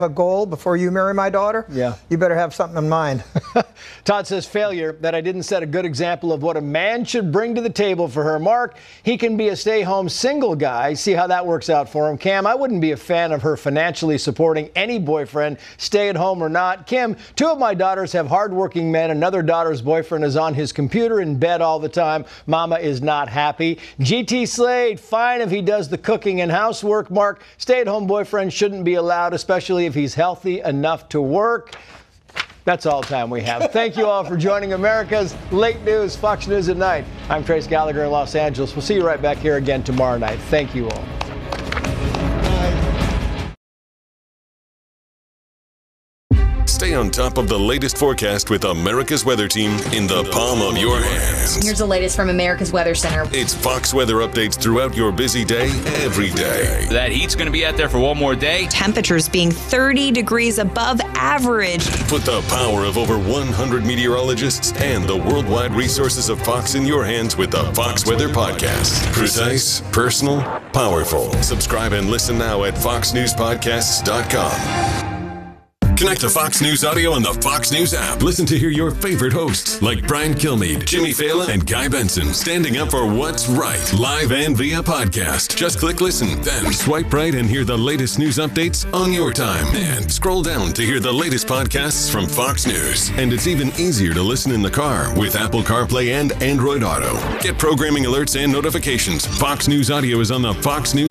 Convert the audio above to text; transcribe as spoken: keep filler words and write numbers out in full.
a goal before you marry my daughter, yeah, you better have something in mind. Todd says failure, that I didn't set a good example of what a man should bring to the table for her. Mark, he can be a stay-home single guy. See how that works out for him. Cam, I wouldn't be a fan of her financially supporting any boyfriend, stay at home or not. Kim, two of my daughters have hardworking men. Another daughter's boyfriend is on his computer in bed all the time. Mama is not happy. G T Slade, fine if he does the cooking and housework. Mark, stay-at-home boyfriend shouldn't be allowed, especially if he's healthy enough to work. That's all the time we have. Thank you all for joining America's Late News, Fox News at Night. I'm Trace Gallagher in Los Angeles. We'll see you right back here again tomorrow night. Thank you all. Stay on top of the latest forecast with America's Weather Team in the palm of your hands. Here's the latest from America's Weather Center. It's Fox weather updates throughout your busy day, every day. That heat's going to be out there for one more day. Temperatures being thirty degrees above average. Put the power of over one hundred meteorologists and the worldwide resources of Fox in your hands with the Fox Weather Podcast. Precise, personal, powerful. Subscribe and listen now at fox news podcasts dot com. Connect to Fox News Audio on the Fox News app. Listen to hear your favorite hosts like Brian Kilmeade, Jimmy Fallon, and Guy Benson standing up for what's right, live and via podcast. Just click listen, then swipe right and hear the latest news updates on your time. And scroll down to hear the latest podcasts from Fox News. And it's even easier to listen in the car with Apple CarPlay and Android Auto. Get programming alerts and notifications. Fox News Audio is on the Fox News